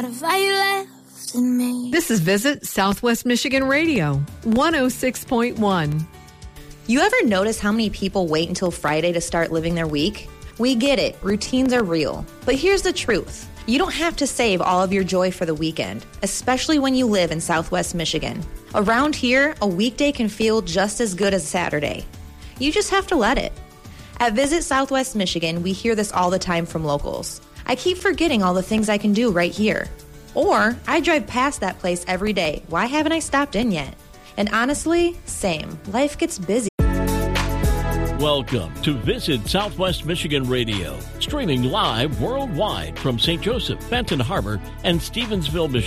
This is Visit Southwest Michigan Radio, 106.1. You ever notice how many people wait until Friday to start living their week? We get it, routines are real. But here's the truth. You don't have to save all of your joy for the weekend, especially when you live in Southwest Michigan. Around here, a weekday can feel just as good as Saturday. You just have to let it. At Visit Southwest Michigan, we hear this all the time from locals. I keep forgetting all the things I can do right here. Or, I drive past that place every day. Why haven't I stopped in yet? And honestly, same. Life gets busy. Welcome to Visit Southwest Michigan Radio, streaming live worldwide from St. Joseph, Benton Harbor, and Stevensville, Michigan.